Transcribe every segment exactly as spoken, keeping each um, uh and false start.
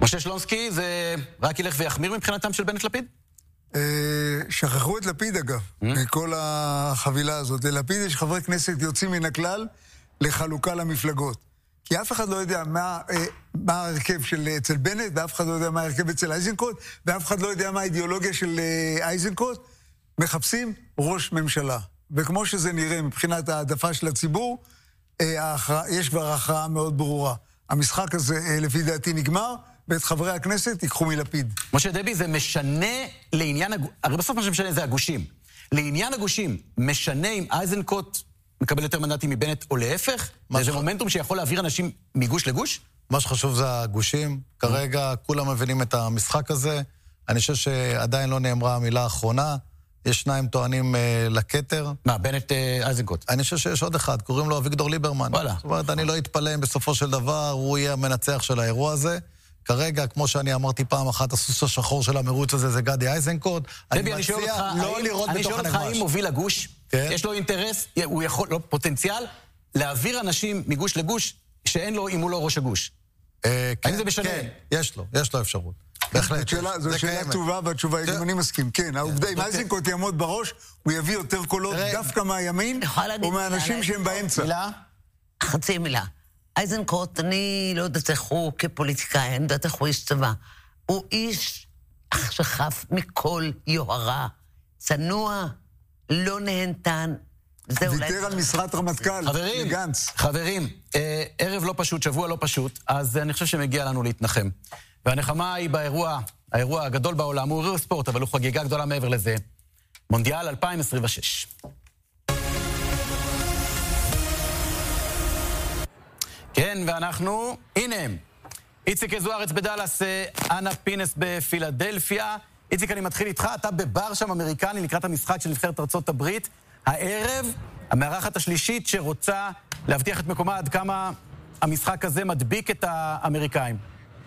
משה שלונסקי, זה רק ילך ויחמיר מבחינתם של בנט לפיד? שכחו את לפיד אגב, מכל החבילה הזאת. ללפיד יש חברי כנסת יוצאים מן הכלל לחלוקה למפלגות. כי אף אחד לא יודע מה, מה ההרכב של אצל בנט, ואף אחד לא יודע מה ההרכב אצל אייזנקוט, ואף אחד לא יודע מה האידיאולוגיה של אייזנקוט. מחפשים ראש ממשלה. וכמו שזה נראה מבחינת העדפה של הציבור, יש כבר הכרעה מאוד ברורה. המשחק הזה לפי דעתי נגמר, ואת חברי הכנסת ייקחו מלפיד. משה דבי, זה משנה לעניין, הרי בסוף מה שמשנה זה הגושים. לעניין הגושים, משנה אם אייזנקוט מקבל יותר מנדטים מבנט או להפך? זה מומנטום שיכול להעביר אנשים מגוש לגוש? מה שחשוב זה הגושים. כרגע כולם מבינים את המשחק הזה. אני חושב שעדיין לא נאמרה המילה האחרונה. יש שניים טוענים uh, לקטר. מה, בנט uh, אייזנקוט? אני חושב שיש עוד אחד, קוראים לו אביגדור ליברמן. וואלה. זאת אומרת, אני לא אתפלא אם בסופו של דבר הוא יהיה המנצח של האירוע הזה. כרגע, כמו שאני אמרתי פעם אחת, הסוס השחור של המרוץ הזה זה גדי אייזנקוט. דבי, אני שואל אותך, לא לראות אני בתוך שואל אותך האם מוביל הגוש, כן? יש לו אינטרס, הוא יכול, לא, פוטנציאל, להעביר אנשים מגוש לגוש, שאין לו, אם הוא לא ראש הגוש. אה, כן, האם זה משנה? כן, יש לו, יש לו אפשרות. בהחלט. זו שאלה טובה, והתשובה היא, אני מסכים. כן, העובדה, אם אייזנקוט יעמוד בראש, הוא יביא יותר קולות דווקא מהימין, או מהאנשים שהם באמצע. מילה? חצי מילה. אייזנקוט, אני לא יודעת איך הוא כפוליטיקאי, אני יודעת איך הוא איש צבא. הוא איש שחף מכל יוהרה, צנוע, לא נהנתן. ויתר על משרת רמטכ"ל, חברים, לגנץ. חברים, אה, ערב לא פשוט, שבוע לא פשוט, אז אני חושב שמגיע לנו להתנחם. והנחמה היא באירוע, האירוע הגדול בעולם, הוא אירוע ספורט, אבל הוא חגיגה גדולה מעבר לזה. מונדיאל אלפיים עשרים ושש. כן, ואנחנו, הנה הם. איציק זוארץ בדלס, אנה פינס בפילדלפיה. איציק, אני מתחיל איתך, אתה בבר שם אמריקני לקראת המשחק של נבחרת ארצות הברית. הערב, המארחת השלישית שרוצה להבטיח את מקומה עד כמה המשחק הזה מדביק את האמריקאים.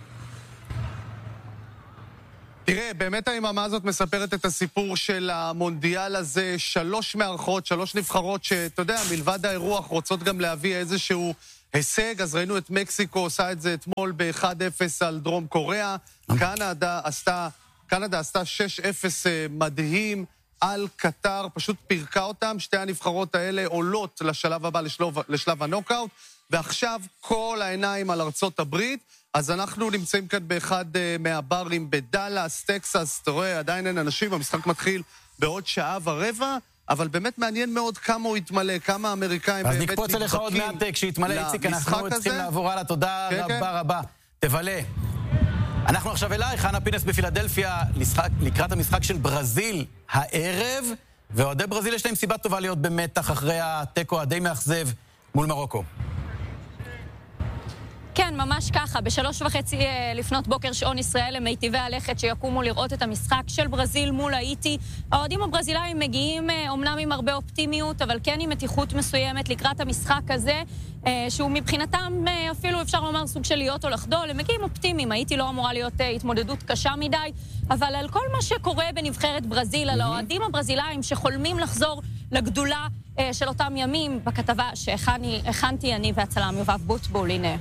תראה, באמת היממה הזאת מספרת את הסיפור של המונדיאל הזה, שלוש מארחות, שלוש נבחרות שאתה יודע, מלבד האירוח רוצות גם להביא איזשהו הישג, אז ראינו את מקסיקו עושה את זה אתמול ב-אחד אפס על דרום קוריאה, קנדה עשתה, קנדה עשתה שש אפס מדהים על קטר, פשוט פירקה אותם, שתי הנבחרות האלה עולות לשלב הבא, לשלב, לשלב הנוקאוט, ועכשיו כל העיניים על ארצות הברית, אז אנחנו נמצאים כאן באחד מהברים בדלס, טקסס, אתה רואה, עדיין אין אנשים, המשחק מתחיל בעוד שעה ורבע, אבל באמת מעניין מאוד כמה הוא יתמלא, כמה האמריקאים אז באמת נקפוץ אליך עוד מעט כשיתמלא, איציק, אנחנו צריכים לעבור הלאה, תודה רבה רבה, תבלה. אנחנו עכשיו אלייך, אנה פינס בפילדלפיה, לקראת המשחק של ברזיל הערב, ואוהדי ברזיל יש להם סיבה טובה להיות במתח אחרי הטקו הדי מאכזב מול מרוקו. כן, ממש ככה. בשלוש וחצי לפנות בוקר שעון ישראל למיטיבי הלכת שיקומו לראות את המשחק של ברזיל מול האיטי. האוהדים הברזילאים מגיעים אומנם עם הרבה אופטימיות, אבל כן עם מתיחות מסוימת לקראת המשחק הזה, שהוא מבחינתם אפילו אפשר לומר סוג של להיות או לחדול. הם מגיעים אופטימיים, האיטי לא אמורה להיות התמודדות קשה מדי, אבל על כל מה שקורה בנבחרת ברזיל, על האוהדים הברזילאים שחולמים לחזור לגדולה של אותם ימים, בכתבה שהכנתי אני והצלם יובב בוטבול, הנה.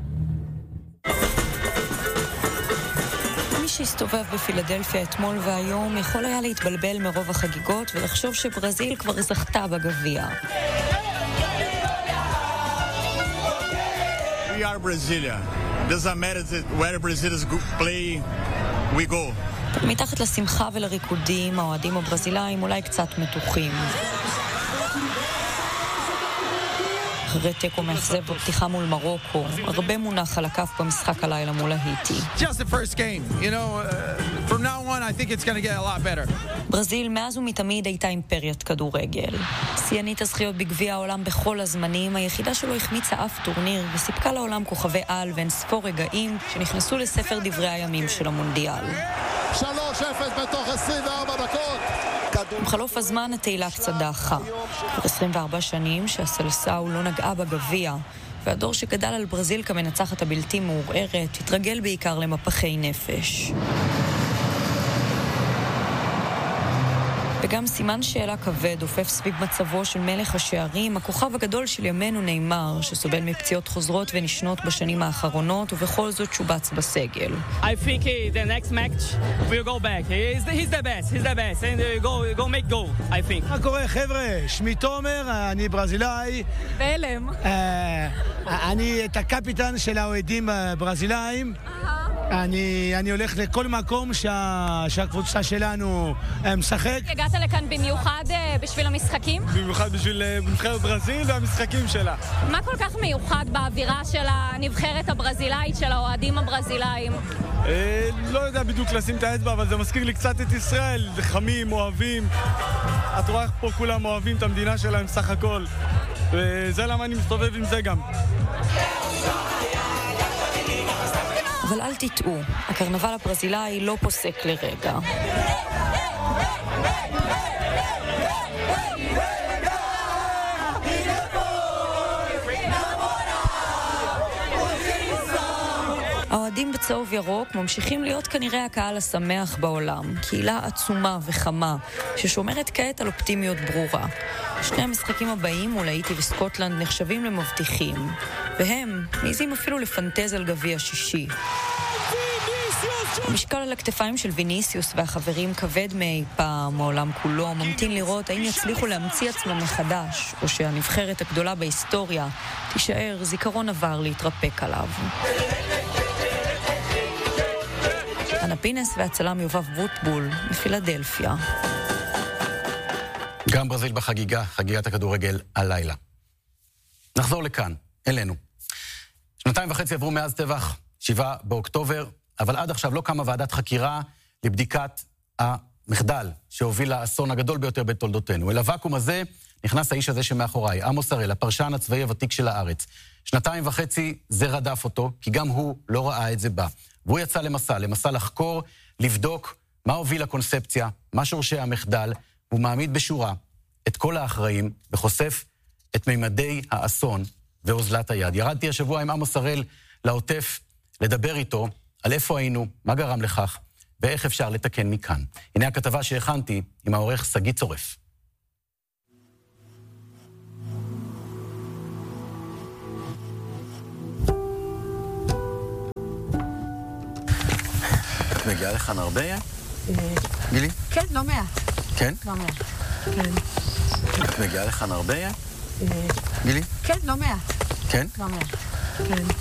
מי שהסתובב בפילדלפיה אתמול והיום יכול היה להתבלבל מרוב החגיגות ולחשוב שברזיל כבר זכתה בגביע. We are Brazilian. Doesn't matter where Brazilians play, we go. מתחת לשמחה ולריקודים, האוהדים הברזילאים אולי קצת מתוחים. אחרי טקו מאכזב בפתיחה מול מרוקו, הרבה מונח על הכף במשחק הלילה מול ההיטי. Just the first game, you know, uh, from now on I think it's going to get a lot better. ברזיל מאז ומתמיד הייתה אימפריית כדורגל. שיאנית הזכיות בגביע העולם בכל הזמנים, היחידה שלו החמיצה אף טורניר וסיפקה לעולם כוכבי על ואין ספור רגעים שנכנסו לספר דברי הימים של המונדיאל. שלוש אפס בתוך עשרים וארבע דקות. עם חלוף הזמן התהילה קצת דעכה. כבר עשרים וארבע שנים שהסלסאו לא נגעה בגביע, והדור שגדל על ברזיל כמנצחת הבלתי מעורערת התרגל בעיקר למפחי נפש. וגם סימן שאלה כבד הופף סביב מצבו של מלך השערים, הכוכב הגדול של ימינו ניימר, שסובל מפציעות חוזרות ונשנות בשנים האחרונות, ובכל זאת שובץ בסגל. I think the next match will go back. He's the, he's the best, he's the best, and go, go make goal, I think. מה קורה, חבר'ה? שמי תומר, אני ברזילאי. בהלם. אני את הקפיטן של האוהדים ברזילאים. אני, אני הולך לכל מקום שה, שהקבוצה שלנו משחק. הגעת לכאן במיוחד בשביל המשחקים? במיוחד בשביל נבחרת ברזיל והמשחקים שלה. מה כל כך מיוחד באווירה של הנבחרת הברזילאית, של האוהדים הברזילאים? אה, לא יודע בדיוק לשים את האצבע, אבל זה מזכיר לי קצת את ישראל. חמים, אוהבים. את רואה איך פה כולם אוהבים את המדינה שלהם סך הכל. וזה למה אני מסתובב עם זה גם. אבל אל תטעו, הקרנבל הברזילאי לא פוסק לרגע. האוהדים בצהוב ירוק ממשיכים להיות כנראה הקהל השמח בעולם, קהילה עצומה וחמה, ששומרת כעת על אופטימיות ברורה. שני המשחקים הבאים מול האיטי וסקוטלנד נחשבים למבטיחים, והם מעיזים אפילו לפנטז על גביע שישי. המשקל על הכתפיים של ויניסיוס והחברים כבד מאי פעם, העולם כולו ממתין לראות האם יצליחו להמציא עצמם מחדש, או שהנבחרת הגדולה בהיסטוריה תישאר זיכרון עבר להתרפק עליו. אנה פינס והצלם יובב בוטבול מפילדלפיה. גם ברזיל בחגיגה, חגיגת הכדורגל הלילה. נחזור לכאן, אלינו. שנתיים וחצי עברו מאז טבח שבעה באוקטובר, אבל עד עכשיו לא קמה ועדת חקירה לבדיקת המחדל שהוביל לאסון הגדול ביותר בתולדותינו. אל הוואקום הזה נכנס האיש הזה שמאחוריי, עמוס הראל, הפרשן הצבאי הוותיק של הארץ. שנתיים וחצי זה רדף אותו, כי גם הוא לא ראה את זה בא. והוא יצא למסע, למסע לחקור, לבדוק מה הוביל לקונספציה, מה שורשי המחדל, הוא מעמיד בשורה את כל האחראים וחושף את מימדי האסון ואוזלת היד. ירדתי השבוע עם עמוס הראל לעוטף לדבר איתו על איפה היינו, מה גרם לכך ואיך אפשר לתקן מכאן. הנה הכתבה שהכנתי עם העורך סגי צורף. את מגיעה לכאן הרבה? גילי? כן, לא מעט. כן? לא מעט, כן. את מגיעה לכאן הרבה? גילי? כן, לא מעט. כן? לא מעט, כן.